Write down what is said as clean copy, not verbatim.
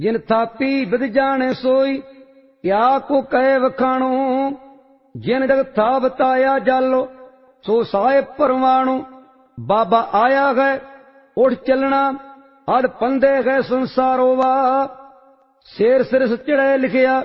जिन थापी with जाने सोई, क्या को कहे वखाणो। जिन जग था बताया जालो, सो साहेब परवाणो। बाबा आया है उठ चलना, अद पंदे गए संसारो वा। शेर सिर चढ़े लिखिया